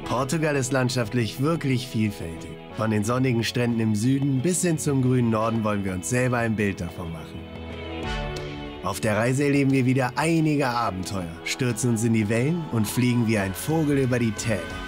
Portugal ist landschaftlich wirklich vielfältig. Von den sonnigen Stränden im Süden bis hin zum grünen Norden wollen wir uns selber ein Bild davon machen. Auf der Reise erleben wir wieder einige Abenteuer, stürzen uns in die Wellen und fliegen wie ein Vogel über die Täler.